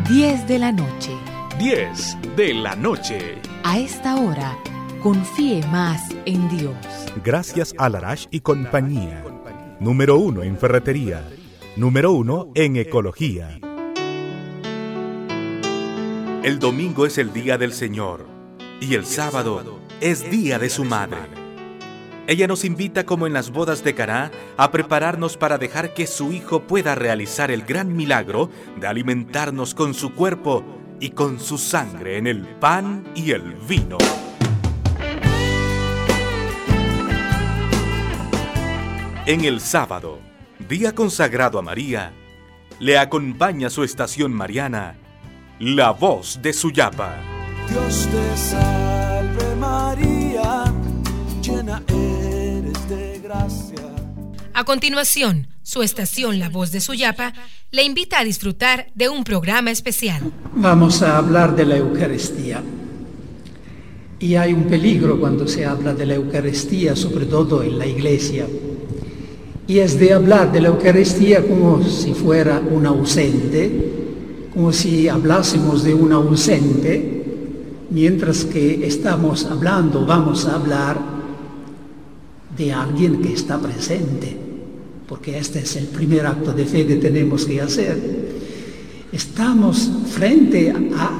10 de la noche. 10 de la noche. A esta hora, confíe más en Dios. Gracias a Larash y compañía. Número 1 en ferretería. Número 1 en ecología. El domingo es el día del Señor y el sábado es día de su madre. Ella nos invita, como en las bodas de Caná, a prepararnos para dejar que su Hijo pueda realizar el gran milagro de alimentarnos con su cuerpo y con su sangre en el pan y el vino. En el sábado, día consagrado a María, le acompaña su estación mariana, La Voz de Suyapa. Dios te salve María, llena eres de gracia. A continuación, su estación La Voz de Suyapa le invita a disfrutar de un programa especial. Vamos a hablar de la Eucaristía. Y hay un peligro cuando se habla de la Eucaristía, sobre todo en la Iglesia. Y es de hablar de la Eucaristía como si fuera un ausente, como si hablásemos de un ausente, mientras que vamos a hablar de alguien que está presente, porque este es el primer acto de fe que tenemos que hacer. Estamos frente a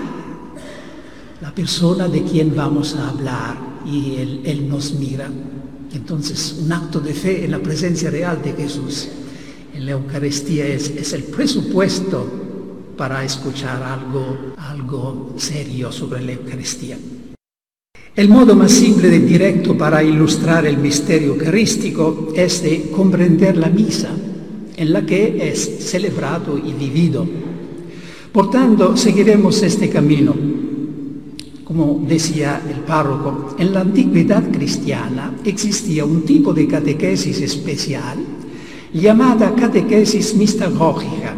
la persona de quien vamos a hablar y Él nos mira. Entonces, un acto de fe en la presencia real de Jesús en la Eucaristía es el presupuesto para escuchar algo serio sobre la Eucaristía. El modo más simple y directo para ilustrar el misterio eucarístico es de comprender la misa, en la que es celebrado y vivido. Por tanto, seguiremos este camino. Como decía el párroco, en la antigüedad cristiana existía un tipo de catequesis especial llamada catequesis mistagógica.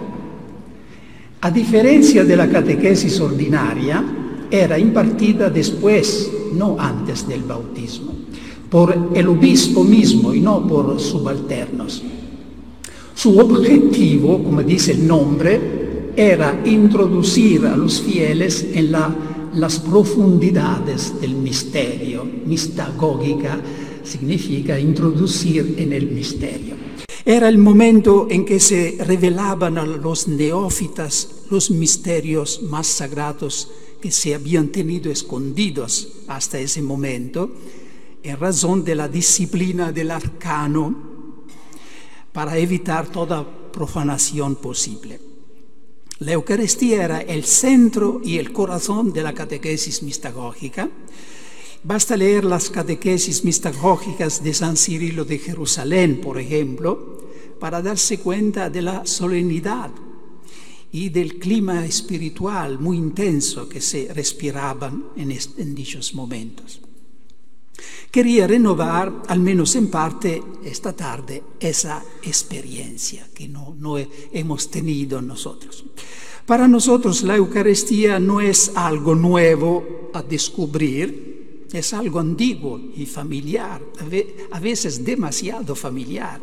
A diferencia de la catequesis ordinaria, era impartida después, no antes del bautismo, por el obispo mismo y no por subalternos. Su objetivo, como dice el nombre, era introducir a los fieles en las profundidades del misterio. Mistagógica significa introducir en el misterio. Era el momento en que se revelaban a los neófitas los misterios más sagrados que se habían tenido escondidos hasta ese momento, en razón de la disciplina del arcano, para evitar toda profanación posible. La Eucaristía era el centro y el corazón de la catequesis mistagógica. Basta leer las catequesis mistagógicas de San Cirilo de Jerusalén, por ejemplo, para darse cuenta de la solemnidad y del clima espiritual muy intenso que se respiraban en dichos momentos. Quería renovar, al menos en parte, esta tarde, esa experiencia que no hemos tenido nosotros. Para nosotros la Eucaristía no es algo nuevo a descubrir, es algo antiguo y familiar, a veces demasiado familiar.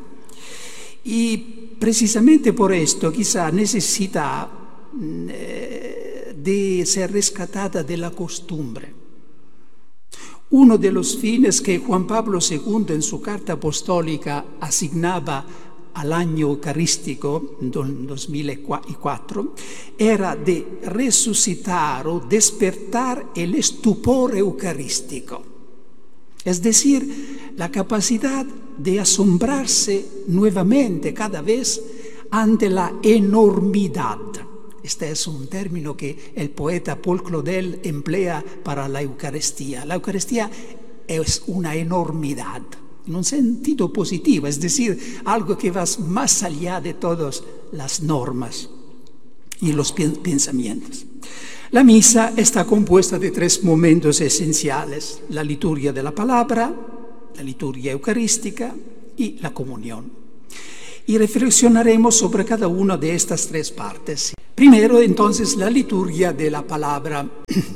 Y precisamente por esto quizá necesita de ser rescatada de la costumbre. Uno de los fines que Juan Pablo II en su carta apostólica asignaba al año eucarístico, en 2004, era de resucitar o despertar el estupor eucarístico. Es decir, la capacidad de asombrarse nuevamente cada vez ante la enormidad. Este es un término que el poeta Paul Claudel emplea para la Eucaristía. La Eucaristía es una enormidad, en un sentido positivo, es decir, algo que va más allá de todas las normas y los pensamientos. La misa está compuesta de 3 momentos esenciales: la liturgia de la palabra, la liturgia eucarística y la comunión. Y reflexionaremos sobre cada una de estas 3 partes. Primero, entonces, la liturgia de la palabra.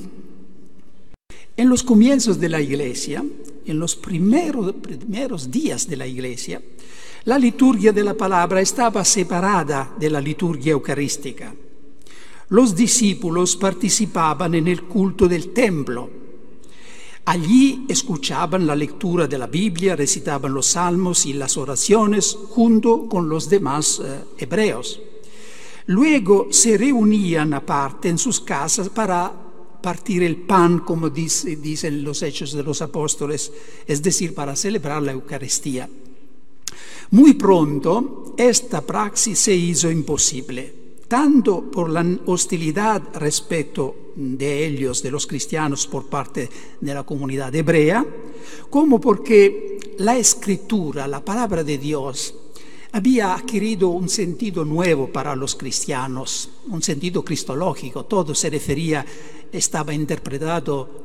En los comienzos de la Iglesia, en los primeros días de la Iglesia, la liturgia de la palabra estaba separada de la liturgia eucarística. los discípulos participaban en el culto del templo. Allí escuchaban la lectura de la Biblia, recitaban los salmos y las oraciones junto con los demás hebreos. Luego se reunían aparte en sus casas para partir el pan, como dicen los Hechos de los Apóstoles, es decir, para celebrar la Eucaristía. Muy pronto esta praxis se hizo imposible, tanto por la hostilidad respecto de ellos, de los cristianos, por parte de la comunidad hebrea, como porque la Escritura, la palabra de Dios, había adquirido un sentido nuevo para los cristianos, un sentido cristológico. Todo se refería, estaba interpretado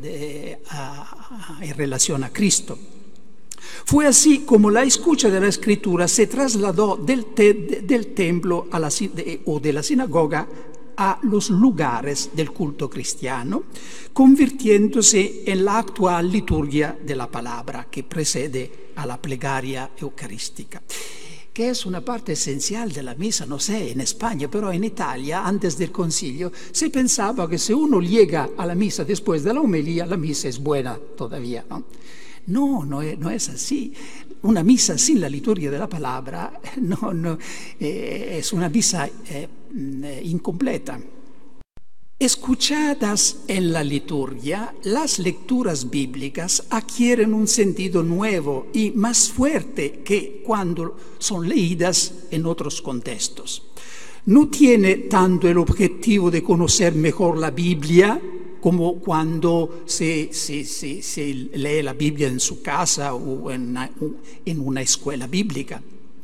en relación a Cristo. Fue así como la escucha de la Escritura se trasladó del templo o de la sinagoga a los lugares del culto cristiano, convirtiéndose en la actual liturgia de la palabra que precede a la plegaria eucarística, que es una parte esencial de la misa. No sé, en España, pero en Italia, antes del concilio, se pensaba que si uno llega a la misa después de la homilía, la misa es buena todavía, ¿no? No es así. Una misa sin la liturgia de la palabra es una misa incompleta. Escuchadas en la liturgia, las lecturas bíblicas adquieren un sentido nuevo y más fuerte que cuando son leídas en otros contextos. No tiene tanto el objetivo de conocer mejor la Biblia, como cuando se lee la Biblia en su casa o en una escuela bíblica.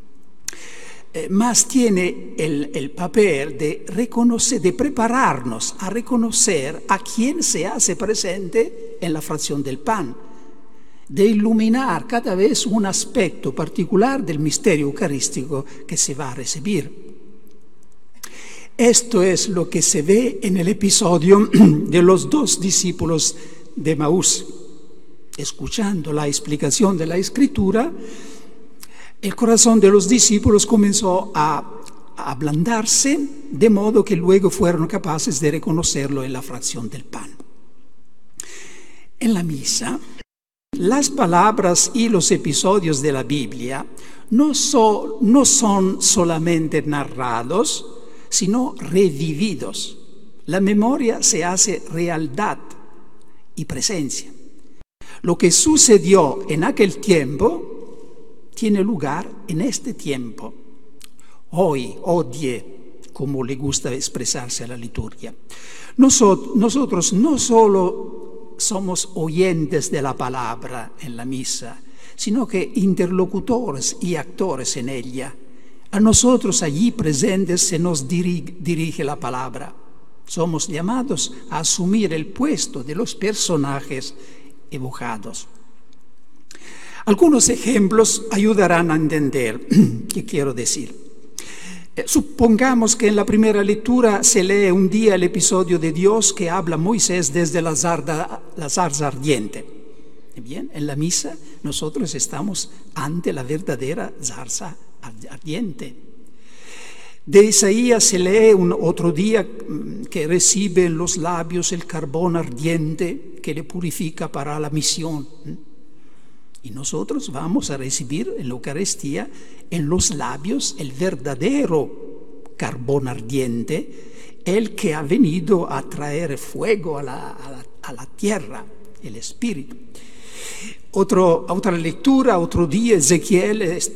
Más tiene el papel de prepararnos a reconocer a quién se hace presente en la fracción del pan, de iluminar cada vez un aspecto particular del misterio eucarístico que se va a recibir. Esto es lo que se ve en el episodio de los 2 discípulos de Emaús. Escuchando la explicación de la Escritura, el corazón de los discípulos comenzó a ablandarse, de modo que luego fueron capaces de reconocerlo en la fracción del pan. En la misa, las palabras y los episodios de la Biblia no son solamente narrados, sino revividos. La memoria se hace realidad y presencia. Lo que sucedió en aquel tiempo tiene lugar en este tiempo. Hoy, odie, como le gusta expresarse a la liturgia. Nosotros no solo somos oyentes de la palabra en la misa, sino que interlocutores y actores en ella. A nosotros allí presentes se nos dirige la palabra. Somos llamados a asumir el puesto de los personajes evocados. Algunos ejemplos ayudarán a entender qué quiero decir. Supongamos que en la primera lectura se lee un día el episodio de Dios que habla Moisés desde la zarza ardiente. Bien, en la misa nosotros estamos ante la verdadera zarza ardiente. De Isaías se lee otro día que recibe en los labios el carbón ardiente que le purifica para la misión. Y nosotros vamos a recibir en la Eucaristía en los labios el verdadero carbón ardiente, el que ha venido a traer fuego a la tierra, el Espíritu. Otra lectura, otro día, Ezequiel es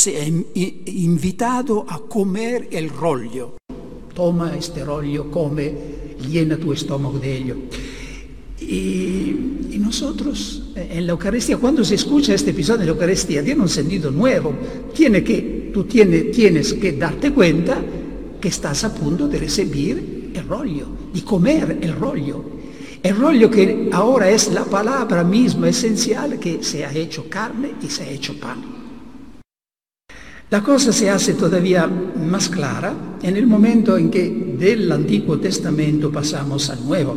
invitado a comer el rollo. Toma este rollo, come, llena tu estómago de ello. Y nosotros en la Eucaristía, cuando se escucha este episodio de la Eucaristía, tiene un sentido nuevo. Tú tienes que darte cuenta que estás a punto de recibir el rollo, de comer el rollo. El rollo que ahora es la palabra misma esencial que se ha hecho carne y se ha hecho pan. La cosa se hace todavía más clara en el momento en que del Antiguo Testamento pasamos al Nuevo.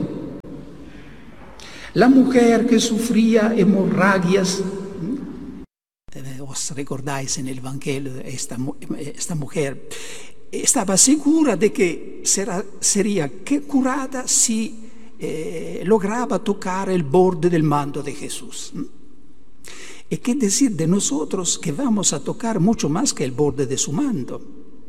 La mujer que sufría hemorragias, os recordáis en el Evangelio esta mujer, estaba segura de que sería curada si lograba tocar el borde del manto de Jesús. ¿Y qué decir de nosotros que vamos a tocar mucho más que el borde de su manto?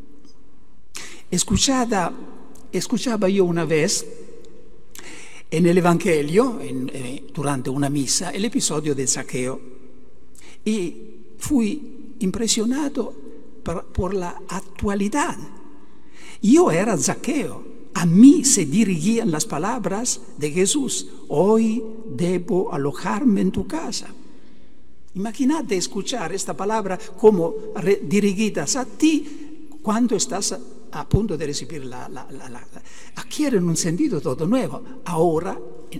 Escuchaba yo una vez en el Evangelio, durante una misa, el episodio de Zaqueo, y fui impresionado por la actualidad. Yo era Zaqueo, a mí se dirigían las palabras de Jesús: hoy debo alojarme en tu casa. Imagínate escuchar esta palabra como dirigidas a ti cuando estás a punto de recibir adquieren un sentido todo nuevo. Ahora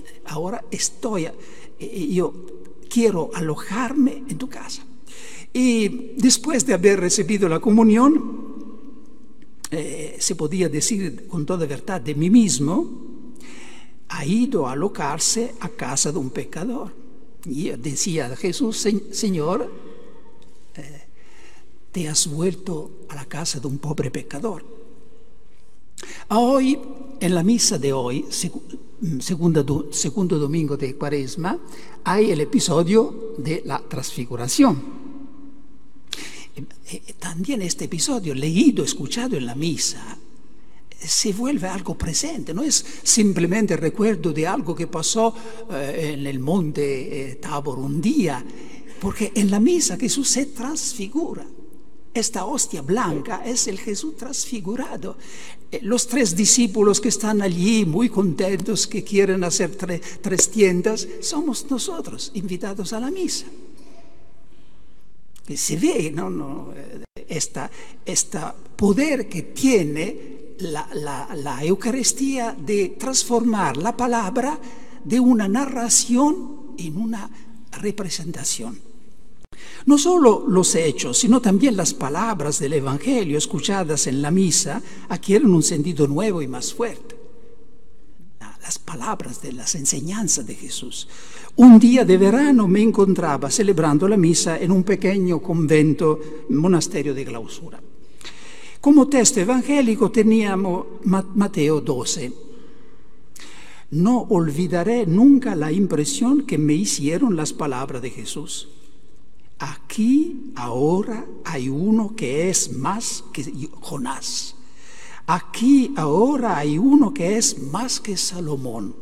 yo quiero alojarme en tu casa. Y después de haber recibido la comunión, se podía decir con toda verdad de mí mismo, ha ido a alojarse a casa de un pecador. Y decía a Jesús: Señor, te has vuelto a la casa de un pobre pecador. Hoy, en la misa de hoy, segundo domingo de Cuaresma, hay el episodio de la transfiguración. También este episodio, leído, escuchado en la misa, se vuelve algo presente, no es simplemente el recuerdo de algo que pasó en el monte Tabor un día, porque en la misa Jesús se transfigura. Esta hostia blanca es el Jesús transfigurado. Los 3 discípulos que están allí muy contentos, que quieren hacer 3 tiendas, somos nosotros invitados a la misa. Que se ve, esta poder que tiene la Eucaristía de transformar la palabra de una narración en una representación. No solo los hechos, sino también las palabras del Evangelio escuchadas en la misa adquieren un sentido nuevo y más fuerte. Las palabras de las enseñanzas de Jesús. Un día de verano me encontraba celebrando la misa en un pequeño convento, monasterio de clausura. Como texto evangélico teníamos Mateo 12. No olvidaré nunca la impresión que me hicieron las palabras de Jesús. Aquí ahora hay uno que es más que Jonás. Aquí ahora hay uno que es más que Salomón.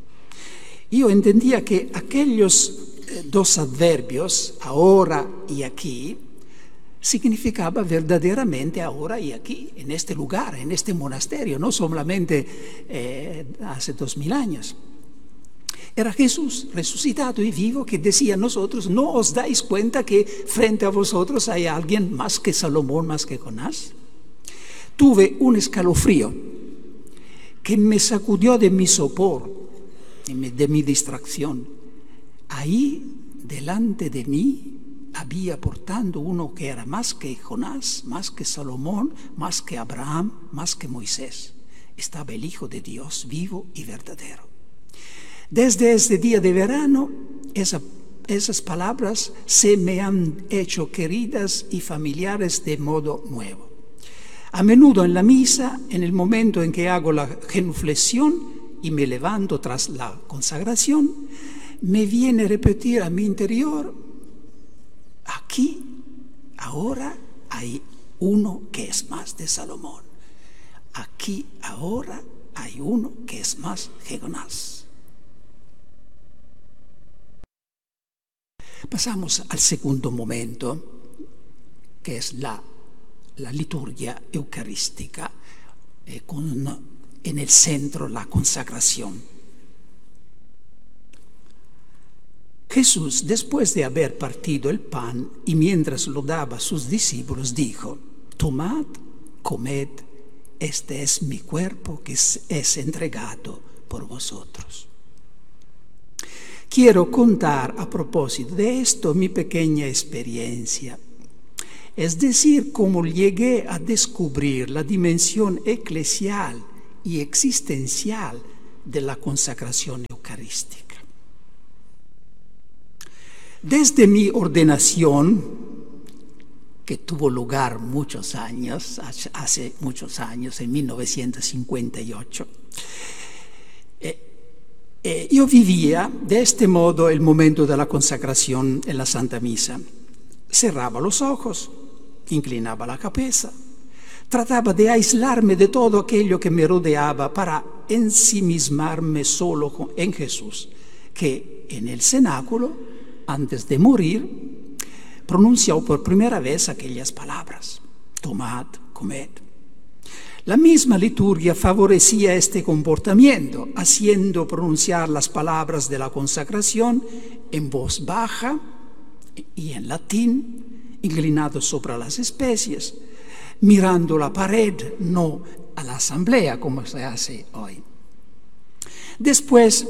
Yo entendía que aquellos 2 adverbios, ahora y aquí, significaba verdaderamente ahora y aquí, en este lugar, en este monasterio, no solamente hace 2000 años. Era Jesús resucitado y vivo que decía a nosotros: ¿no os dais cuenta que frente a vosotros hay alguien más que Salomón, más que Jonás? Tuve un escalofrío que me sacudió de mi sopor, de mi distracción. Ahí, delante de mí, había portando uno que era más que Jonás, más que Salomón, más que Abraham, más que Moisés. Estaba el Hijo de Dios, vivo y verdadero. Desde ese día de verano, esas palabras se me han hecho queridas y familiares de modo nuevo. A menudo en la misa, en el momento en que hago la genuflexión y me levanto tras la consagración, me viene a repetir a mi interior: aquí, ahora hay uno que es más de Salomón. Aquí, ahora hay uno que es más que Jonás. Pasamos al segundo momento, que es la liturgia eucarística, con en el centro la consagración. Jesús, después de haber partido el pan y mientras lo daba a sus discípulos, dijo: tomad, comed, este es mi cuerpo que es entregado por vosotros. Quiero contar a propósito de esto mi pequeña experiencia, es decir, cómo llegué a descubrir la dimensión eclesial y existencial de la consagración eucarística. Desde mi ordenación, que tuvo lugar hace muchos años, en 1958. Yo vivía de este modo el momento de la consagración en la Santa Misa. Cerraba los ojos, inclinaba la cabeza, trataba de aislarme de todo aquello que me rodeaba para ensimismarme solo en Jesús, que en el cenáculo, antes de morir, pronunció por primera vez aquellas palabras: tomad, comed. La misma liturgia favorecía este comportamiento, haciendo pronunciar las palabras de la consagración en voz baja y en latín, inclinado sobre las especies, mirando la pared, no a la asamblea como se hace hoy. Después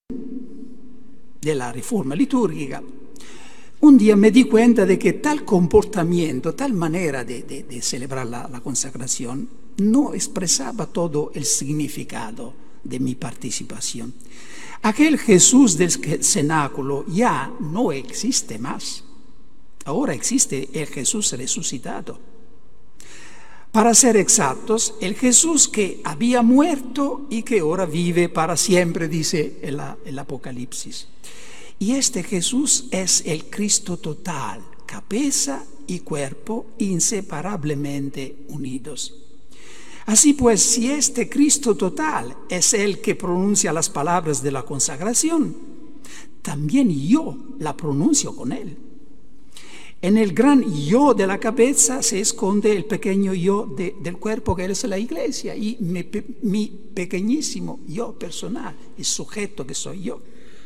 de la reforma litúrgica, un día me di cuenta de que tal comportamiento, tal manera de celebrar la consagración, no expresaba todo el significado de mi participación. Aquel Jesús del cenáculo ya no existe más. Ahora existe el Jesús resucitado. Para ser exactos, el Jesús que había muerto y que ahora vive para siempre, dice el Apocalipsis. Y este Jesús es el Cristo total, cabeza y cuerpo inseparablemente unidos. Así pues, si este Cristo total es el que pronuncia las palabras de la consagración, también yo la pronuncio con él. En el gran yo de la cabeza se esconde el pequeño yo del cuerpo, que es la iglesia, y mi pequeñísimo yo personal, el sujeto que soy yo.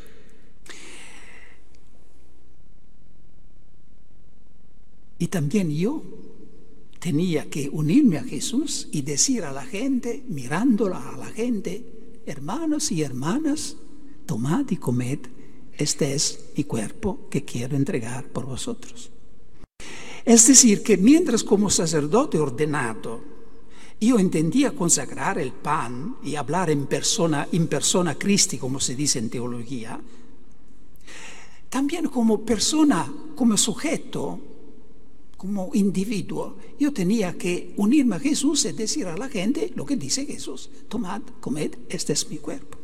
Y también yo tenía que unirme a Jesús y decir a la gente, mirándola a la gente: hermanos y hermanas, tomad y comed, este es mi cuerpo que quiero entregar por vosotros. Es decir, que mientras como sacerdote ordenado yo entendía consagrar el pan y hablar in persona Christi, como se dice en teología, también como persona, como sujeto, como individuo, yo tenía que unirme a Jesús y decir a la gente lo que dice Jesús: tomad, comed, este es mi cuerpo.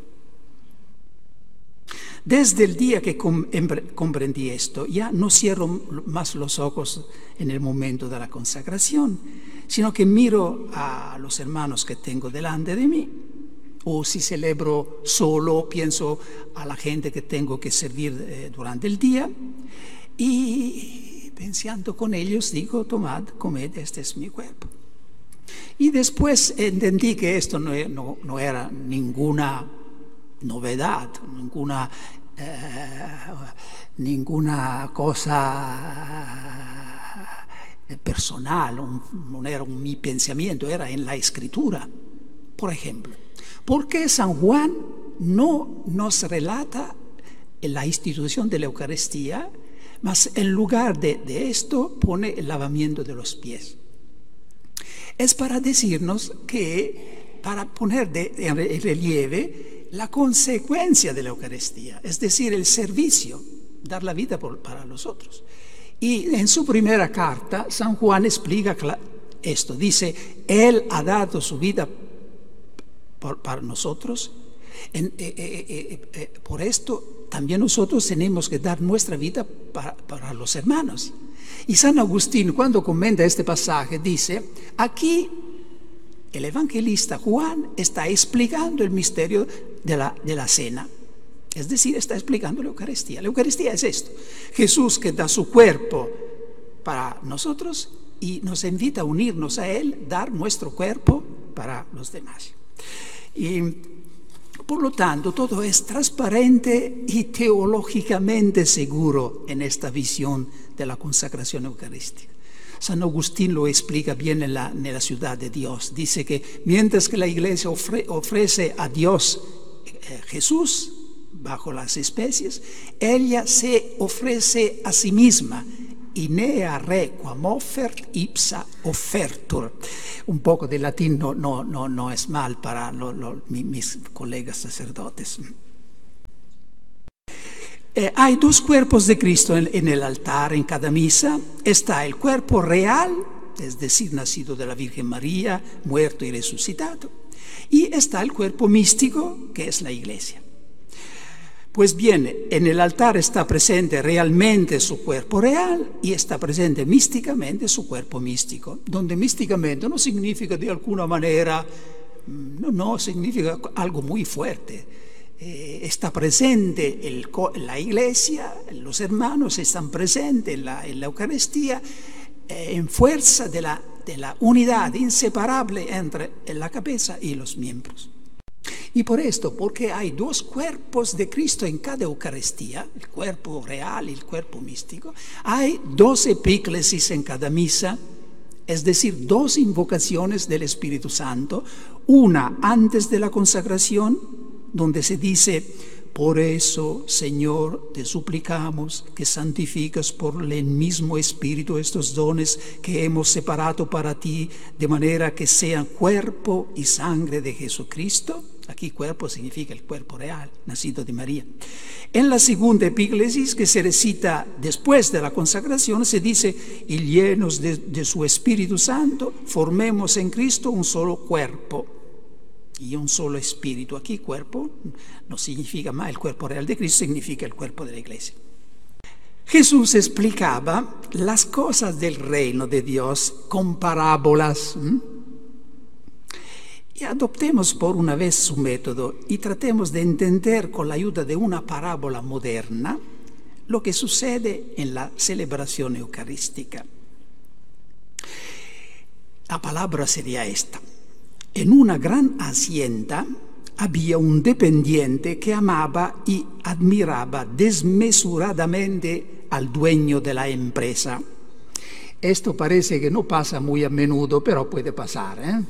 Desde el día que comprendí esto, ya no cierro más los ojos en el momento de la consagración, sino que miro a los hermanos que tengo delante de mí, o si celebro solo, pienso a la gente que tengo que servir durante el día, y pensando con ellos digo: tomad, comed, este es mi cuerpo. Y después entendí que esto no era ninguna novedad, ninguna cosa personal, no era mi pensamiento, era en la Escritura. Por ejemplo, ¿por qué San Juan no nos relata la institución de la Eucaristía, mas en lugar de esto pone el lavamiento de los pies? Es para decirnos que, para poner en relieve la consecuencia de la Eucaristía, es decir, el servicio, dar la vida para los otros. Y en su primera carta, San Juan explica esto, dice: Él ha dado su vida para nosotros, por esto también nosotros tenemos que dar nuestra vida para los hermanos. Y San Agustín, cuando comenta este pasaje, dice: aquí el evangelista Juan está explicando el misterio de la cena, es decir, está explicando la Eucaristía. La Eucaristía es esto: Jesús que da su cuerpo para nosotros y nos invita a unirnos a Él, dar nuestro cuerpo para los demás. Y por lo tanto, todo es transparente y teológicamente seguro en esta visión de la consagración eucarística. San Agustín lo explica bien en la ciudad de Dios. Dice que mientras que la Iglesia ofrece a Dios Jesús bajo las especies, ella se ofrece a sí misma. Inea re quam offert ipsa offertur. Un poco de latín no es mal para mis colegas sacerdotes. Hay dos cuerpos de Cristo en el altar, en cada misa. Está el cuerpo real, es decir, nacido de la Virgen María, muerto y resucitado. Y está el cuerpo místico, que es la Iglesia. Pues bien, en el altar está presente realmente su cuerpo real y está presente místicamente su cuerpo místico, donde místicamente no significa de alguna manera, no significa algo muy fuerte. Está presente la Iglesia, los hermanos están presentes en la Eucaristía en fuerza de la unidad inseparable entre la cabeza y los miembros. Y por esto, porque hay dos cuerpos de Cristo en cada Eucaristía, el cuerpo real y el cuerpo místico, hay 2 epíclesis en cada misa, es decir, 2 invocaciones del Espíritu Santo, una antes de la consagración, donde se dice: por eso, Señor, te suplicamos que santifiques por el mismo Espíritu estos dones que hemos separado para ti, de manera que sean cuerpo y sangre de Jesucristo. Aquí cuerpo significa el cuerpo real, nacido de María. En la segunda epíclesis, que se recita después de la consagración, se dice: y llenos de su Espíritu Santo, formemos en Cristo un solo cuerpo y un solo espíritu. Aquí cuerpo no significa más el cuerpo real de Cristo, significa el cuerpo de la Iglesia. Jesús explicaba las cosas del reino de Dios con parábolas. Y adoptemos por una vez su método y tratemos de entender con la ayuda de una parábola moderna lo que sucede en la celebración eucarística. La palabra sería esta: en una gran hacienda había un dependiente que amaba y admiraba desmesuradamente al dueño de la empresa. Esto parece que no pasa muy a menudo, pero puede pasar,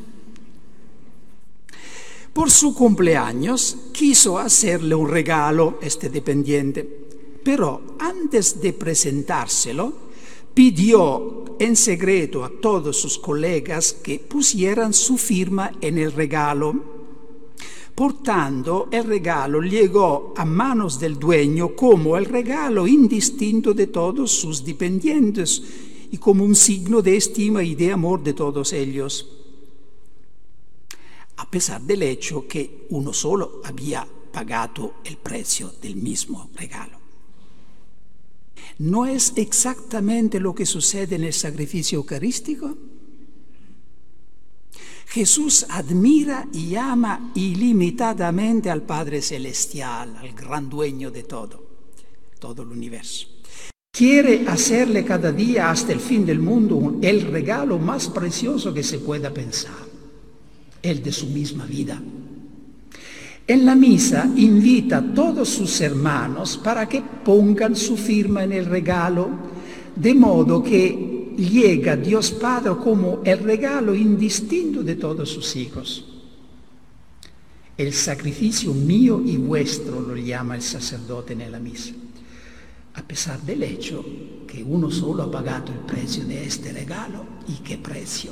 Por su cumpleaños quiso hacerle un regalo este dependiente, pero antes de presentárselo pidió en secreto a todos sus colegas que pusieran su firma en el regalo. Por tanto, el regalo llegó a manos del dueño como el regalo indistinto de todos sus dependientes y como un signo de estima y de amor de todos ellos, a pesar del hecho que uno solo había pagado el precio del mismo regalo. ¿No es exactamente lo que sucede en el sacrificio eucarístico? Jesús admira y ama ilimitadamente al Padre Celestial, al gran dueño de todo el universo. Quiere hacerle cada día hasta el fin del mundo el regalo más precioso que se pueda pensar, el de su misma vida. En la misa invita a todos sus hermanos para que pongan su firma en el regalo, de modo que llega Dios Padre como el regalo indistinto de todos sus hijos. El sacrificio mío y vuestro lo llama el sacerdote en la misa, a pesar del hecho que uno solo ha pagado el precio de este regalo. ¿Y qué precio?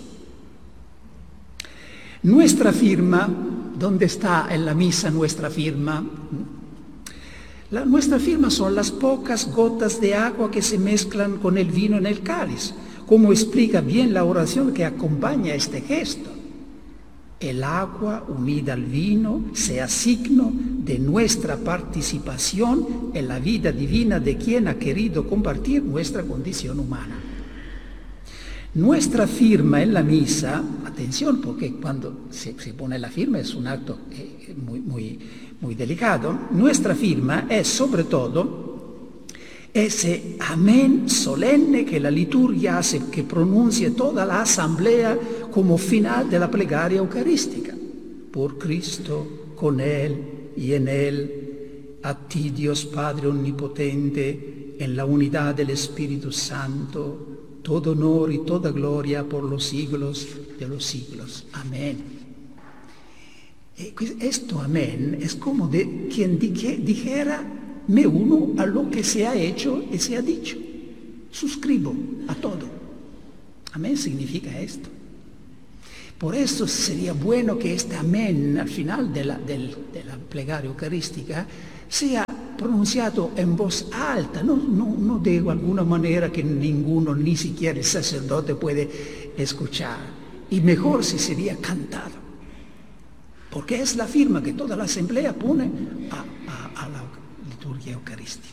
Nuestra firma, ¿dónde está en la misa nuestra firma? Nuestra firma son las pocas gotas de agua que se mezclan con el vino en el cáliz, como explica bien la oración que acompaña este gesto. El agua unida al vino sea signo de nuestra participación en la vida divina de quien ha querido compartir nuestra condición humana. Nuestra firma en la misa, atención, porque cuando se pone la firma es un acto muy delicado. Nuestra firma es sobre todo ese amén solemne que la liturgia hace que pronuncie toda la asamblea como final de la plegaria eucarística. Por Cristo, con Él y en Él, a ti Dios Padre Omnipotente, en la unidad del Espíritu Santo, todo honor y toda gloria por los siglos de los siglos. Amén. Esto, amén, es como de quien dijera: me uno a lo que se ha hecho y se ha dicho. Suscribo a todo. Amén significa esto. Por eso sería bueno que este amén al final de la plegaria eucarística sea pronunciado en voz alta, no de alguna manera que ninguno, ni siquiera el sacerdote puede escuchar. Y mejor si sería cantado, porque es la firma que toda la asamblea pone a la liturgia eucarística.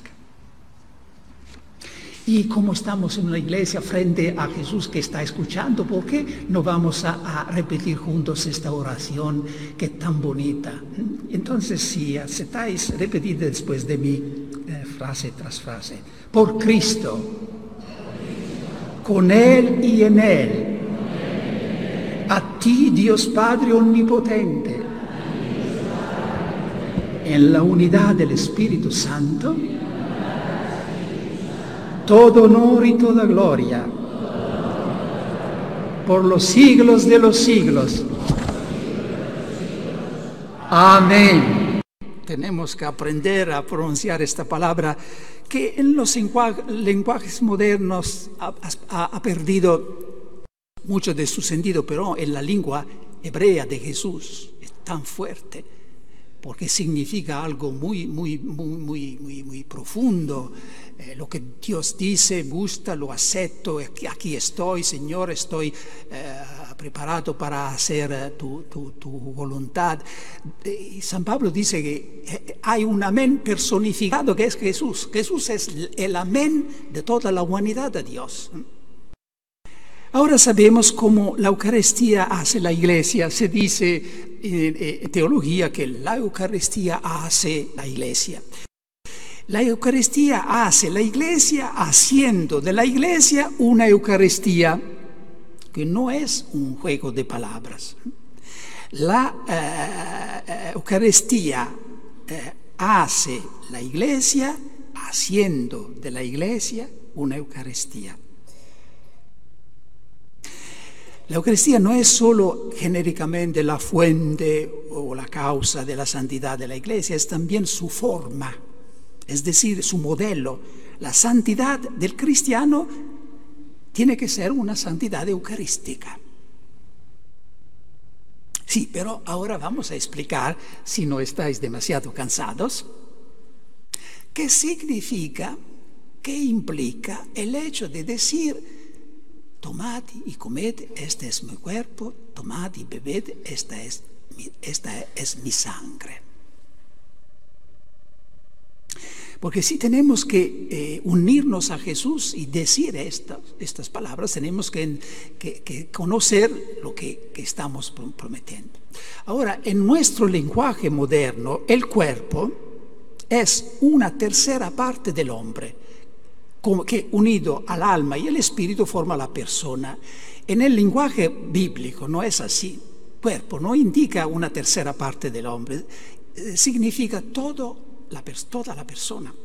Y como estamos en una iglesia frente a Jesús que está escuchando, ¿por qué no vamos a repetir juntos esta oración que es tan bonita? Entonces, si aceptáis, repetid después de mí, frase tras frase. Por Cristo, con Él y en Él, a ti, Dios Padre Omnipotente, en la unidad del Espíritu Santo, todo honor y toda gloria, por los siglos de los siglos. Amén. Tenemos que aprender a pronunciar esta palabra que en los lenguajes modernos ha perdido mucho de su sentido, pero en la lengua hebrea de Jesús es tan fuerte, porque significa algo muy profundo. Lo que Dios dice, gusta, lo acepto, aquí estoy, Señor, estoy preparado para hacer tu voluntad. Y San Pablo dice que hay un amén personificado que es Jesús. Jesús es el amén de toda la humanidad de Dios. Ahora sabemos cómo la Eucaristía hace la Iglesia. Se dice en teología que la Eucaristía hace la Iglesia. La Eucaristía hace la Iglesia haciendo de la Iglesia una Eucaristía que no es un juego de palabras. La Eucaristía hace la Iglesia haciendo de la Iglesia una Eucaristía. La Eucaristía no es solo genéricamente la fuente o la causa de la santidad de la Iglesia, es también su forma, es decir, su modelo. La santidad del cristiano tiene que ser una santidad eucarística. Sí, pero ahora vamos a explicar, si no estáis demasiado cansados, qué significa, qué implica el hecho de decir: tomad y comed, este es mi cuerpo, tomad y bebed, esta es mi sangre. Porque si tenemos que unirnos a Jesús y decir estas palabras, tenemos que conocer lo que estamos prometiendo. Ahora, en nuestro lenguaje moderno, el cuerpo es una tercera parte del hombre, como que unido al alma y el espíritu forma la persona. En el lenguaje bíblico no es así. Cuerpo no indica una tercera parte del hombre, significa toda la persona.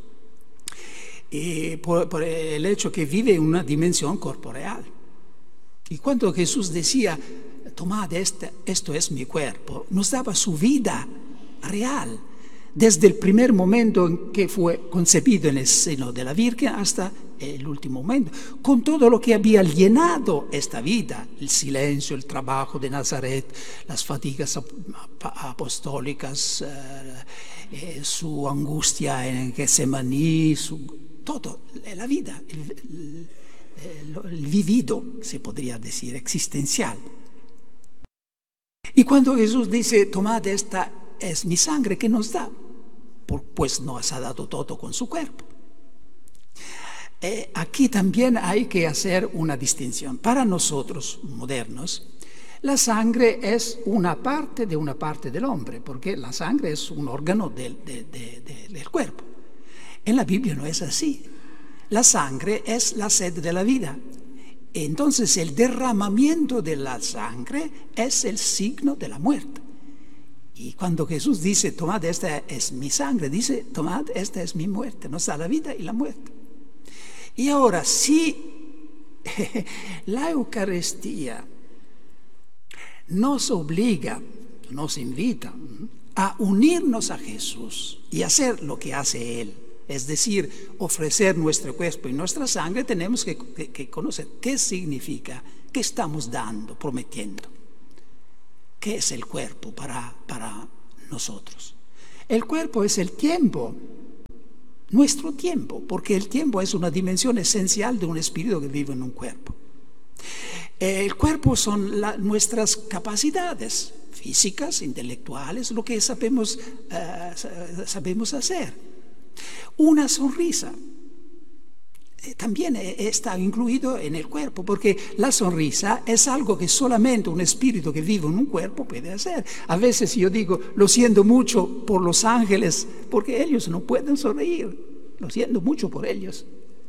Por el hecho que vive en una dimensión corporeal. Y cuando Jesús decía: tomad, esto es mi cuerpo, nos daba su vida real, desde el primer momento en que fue concebido en el seno de la Virgen hasta el último momento, con todo lo que había llenado esta vida: el silencio, el trabajo de Nazaret, las fatigas apostólicas, su angustia en Getsemaní, todo, la vida, el vivido, se podría decir, existencial. Y cuando Jesús dice: tomad, esta es mi sangre, que nos da, pues nos ha dado todo con su cuerpo. Aquí también hay que hacer una distinción. Para nosotros modernos, la sangre es una parte del hombre, porque la sangre es un órgano del cuerpo. En la Biblia no es así. La sangre es la sed de la vida. Entonces el derramamiento de la sangre es el signo de la muerte. Y cuando Jesús dice: tomad, esta es mi sangre, dice: tomad, esta es mi muerte. Nos da la vida y la muerte. Y ahora, si la Eucaristía nos obliga, nos invita a unirnos a Jesús y hacer lo que hace Él, es decir, ofrecer nuestro cuerpo y nuestra sangre, tenemos que conocer qué significa, qué estamos dando, prometiendo. ¿Qué es el cuerpo para nosotros? El cuerpo es el tiempo nuestro tiempo, porque el tiempo es una dimensión esencial de un espíritu que vive en un cuerpo. El cuerpo son nuestras capacidades físicas, intelectuales, lo que sabemos hacer. Una sonrisa también está incluido en el cuerpo, porque la sonrisa es algo que solamente un espíritu que vive en un cuerpo puede hacer. A veces yo digo, lo siento mucho por los ángeles, porque ellos no pueden sonreír. Lo siento mucho por ellos.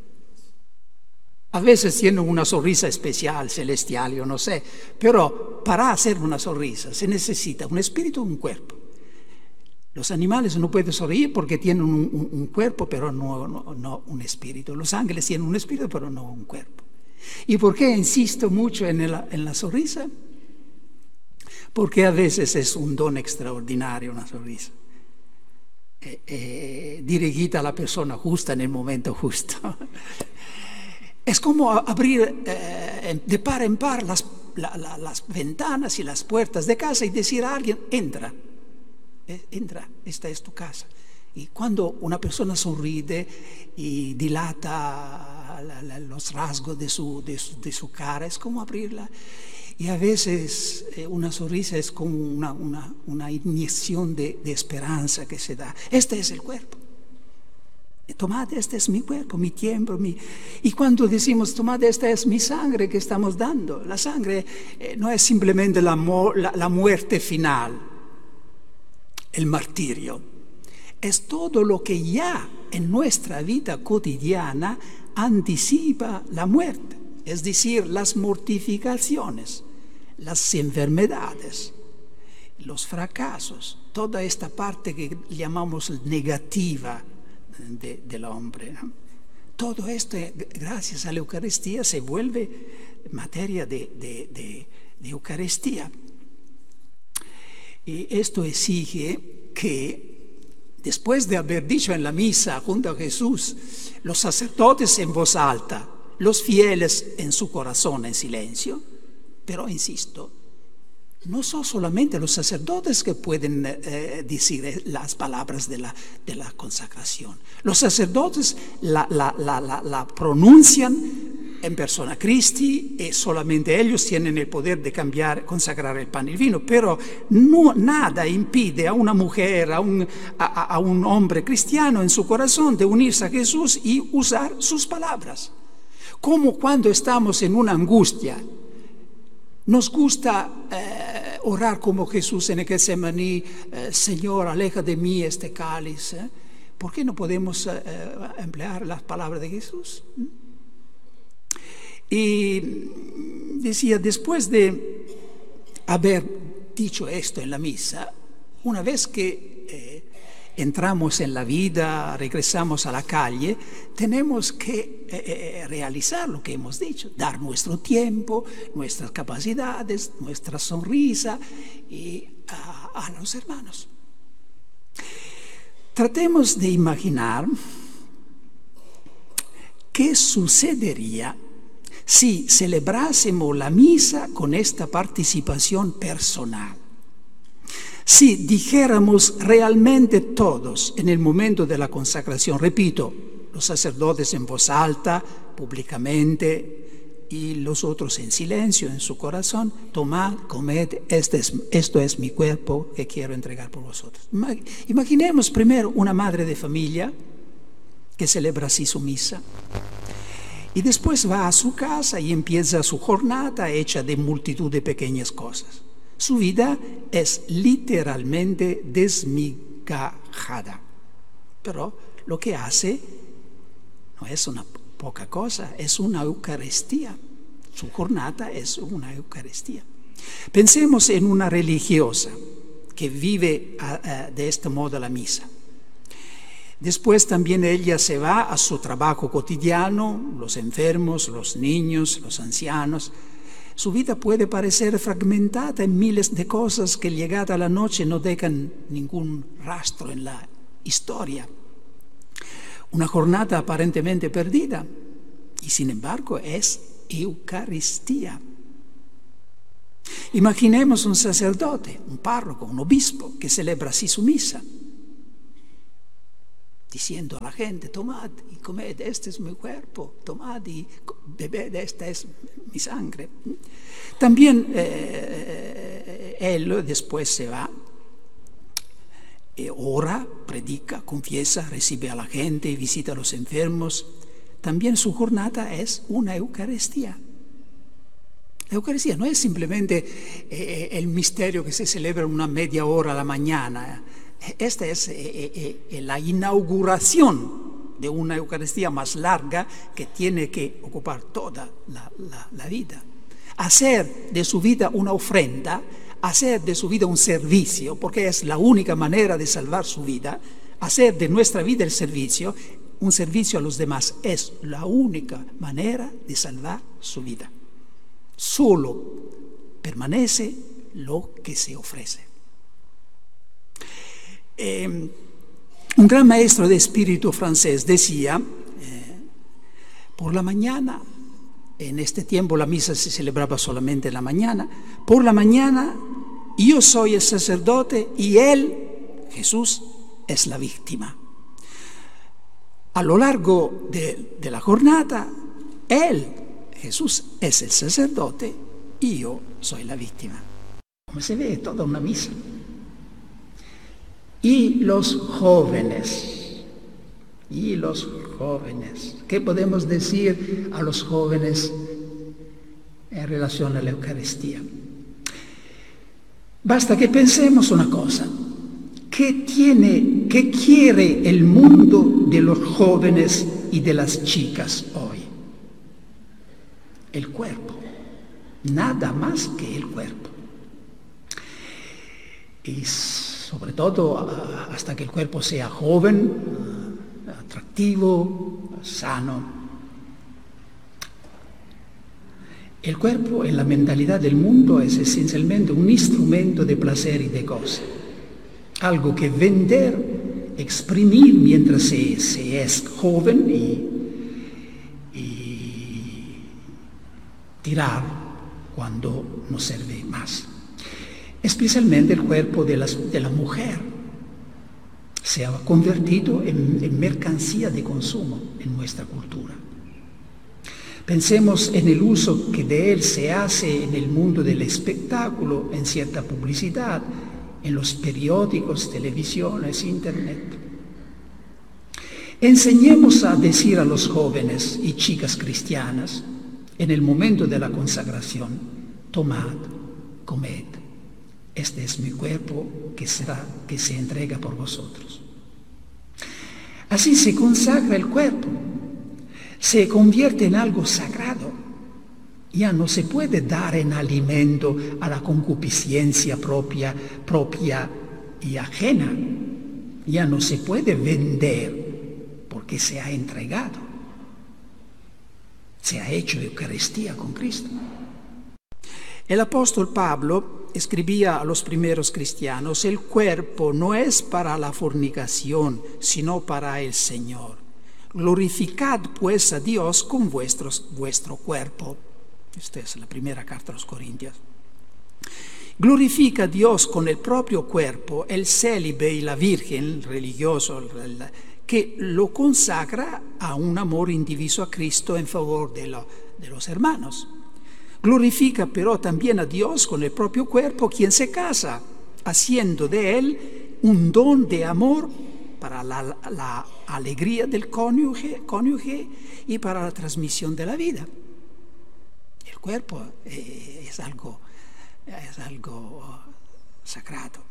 A veces tienen una sonrisa especial, celestial, yo no sé, pero para hacer una sonrisa se necesita un espíritu y un cuerpo. Los animales no pueden sonreír porque tienen un cuerpo, pero no un espíritu. Los ángeles tienen un espíritu, pero no un cuerpo. ¿Y por qué insisto mucho en la sonrisa? Porque a veces es un don extraordinario una sonrisa. Dirigida a la persona justa en el momento justo. Es como abrir de par en par las ventanas y las puertas de casa y decir a alguien, entra, esta es tu casa. Y cuando una persona sonríe y dilata los rasgos de su cara, es como abrirla. Y a veces una sonrisa es como una inyección de esperanza que se da. Este es el cuerpo. Tomad, este es mi cuerpo, mi tiempo. Y cuando decimos, tomad, esta es mi sangre que estamos dando. La sangre no es simplemente la muerte final, el martirio. Es todo lo que ya en nuestra vida cotidiana anticipa la muerte. Es decir, las mortificaciones, las enfermedades, los fracasos, toda esta parte que llamamos negativa del hombre, ¿no? Todo esto, gracias a la Eucaristía, se vuelve materia de Eucaristía. Y esto exige que, después de haber dicho en la misa junto a Jesús, los sacerdotes en voz alta, los fieles en su corazón en silencio, pero insisto, no son solamente los sacerdotes que pueden decir las palabras de la consagración. Los sacerdotes la pronuncian en persona Christi y solamente ellos tienen el poder de consagrar el pan y el vino, pero nada impide a una mujer, a un hombre cristiano en su corazón de unirse a Jesús y usar sus palabras. Como cuando estamos en una angustia, nos gusta orar como Jesús en el Getsemaní, Señor, aleja de mí este cáliz. ¿Por qué no podemos emplear las palabras de Jesús? Y decía, después de haber dicho esto en la misa, una vez que entramos en la vida, regresamos a la calle, tenemos que realizar lo que hemos dicho, dar nuestro tiempo, nuestras capacidades, nuestra sonrisa a los hermanos. Tratemos de imaginar qué sucedería si celebrásemos la misa con esta participación personal. Si dijéramos realmente todos en el momento de la consagración, repito, los sacerdotes en voz alta, públicamente, y los otros en silencio, en su corazón, tomad, comed, esto es mi cuerpo que quiero entregar por vosotros. Imaginemos primero una madre de familia que celebra así su misa. Y después va a su casa y empieza su jornada hecha de multitud de pequeñas cosas. Su vida es literalmente desmigajada. Pero lo que hace no es una poca cosa, es una Eucaristía. Su jornada es una Eucaristía. Pensemos en una religiosa que vive de este modo la misa. Después también ella se va a su trabajo cotidiano, los enfermos, los niños, los ancianos. Su vida puede parecer fragmentada en miles de cosas que llegada la noche no dejan ningún rastro en la historia. Una jornada aparentemente perdida y sin embargo es Eucaristía. Imaginemos un sacerdote, un párroco, un obispo que celebra así su misa. diciendo a la gente: tomad y comed, este es mi cuerpo, tomad y bebed, esta es mi sangre. También él después se va, ora, predica, confiesa, recibe a la gente, visita a los enfermos. También su jornada es una Eucaristía. La Eucaristía no es simplemente el misterio que se celebra una media hora a la mañana. Esta es la inauguración de una Eucaristía más larga que tiene que ocupar toda la vida. Hacer de su vida una ofrenda, hacer de su vida un servicio, porque es la única manera de salvar su vida. Hacer de nuestra vida el servicio, un servicio a los demás, es la única manera de salvar su vida. Solo permanece lo que se ofrece. Un gran maestro de espíritu francés decía, por la mañana, en este tiempo la misa se celebraba solamente en la mañana, por la mañana yo soy el sacerdote y él, Jesús, es la víctima. A lo largo de la jornada, él, Jesús, es el sacerdote y yo soy la víctima. Como se ve, toda una misa. Y los jóvenes, ¿qué podemos decir a los jóvenes en relación a la Eucaristía? Basta que pensemos una cosa: ¿qué quiere el mundo de los jóvenes y de las chicas hoy? El cuerpo, nada más que el cuerpo. Y sobre todo hasta que el cuerpo sea joven, atractivo, sano. El cuerpo en la mentalidad del mundo es esencialmente un instrumento de placer y de goce. Algo que vender, exprimir mientras se es joven y tirar cuando no sirve más. Especialmente el cuerpo de la mujer se ha convertido en mercancía de consumo en nuestra cultura. Pensemos en el uso que de él se hace en el mundo del espectáculo, en cierta publicidad, en los periódicos, televisiones, internet. Enseñemos a decir a los jóvenes y chicas cristianas, en el momento de la consagración: tomad, comed, este es mi cuerpo que se entrega por vosotros. Así se consagra el cuerpo, se convierte en algo sagrado. Ya no se puede dar en alimento a la concupiscencia propia y ajena. Ya no se puede vender porque se ha entregado. Se ha hecho Eucaristía con Cristo. El apóstol Pablo escribía a los primeros cristianos: el cuerpo no es para la fornicación, sino para el Señor. Glorificad pues a Dios con vuestro cuerpo. Esta es la primera carta a los Corintios. Glorifica a Dios con el propio cuerpo, el célibe y la virgen, el religioso, que lo consagra a un amor indiviso a Cristo en favor de los hermanos. Glorifica pero también a Dios con el propio cuerpo, quien se casa, haciendo de él un don de amor para la alegría del cónyuge y para la transmisión de la vida. El cuerpo es algo sagrado.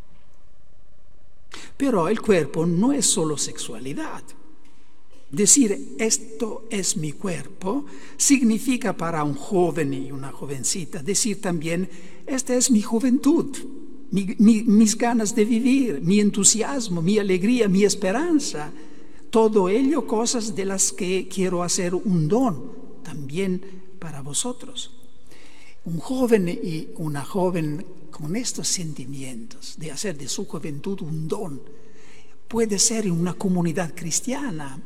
Pero el cuerpo no es solo sexualidad. Decir esto es mi cuerpo significa para un joven y una jovencita decir también esta es mi juventud, mis ganas de vivir, mi entusiasmo, mi alegría, mi esperanza. Todo ello cosas de las que quiero hacer un don también para vosotros. Un joven y una joven con estos sentimientos de hacer de su juventud un don puede ser en una comunidad cristiana,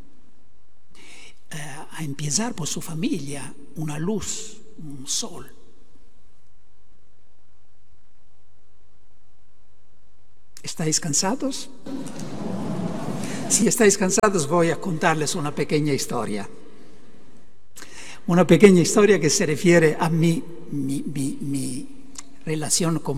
a empezar por su familia, una luz, un sol. ¿Estáis cansados? Si estáis cansados, voy a contarles una pequeña historia. Una pequeña historia que se refiere a mi relación con